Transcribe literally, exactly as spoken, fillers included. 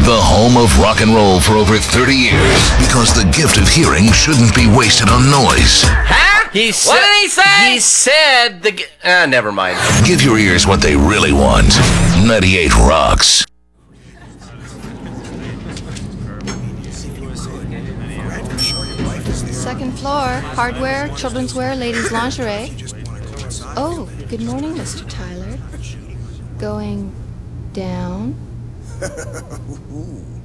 The home of rock and roll for over thirty years. Because the gift of hearing shouldn't be wasted on noise. Huh? He What did he say? He said the... Ah, uh, never mind. Give your ears what they really want. ninety-eight Rocks. Second floor, hardware, children's wear, ladies' lingerie. Oh, good morning, Mister Tyler. Going down?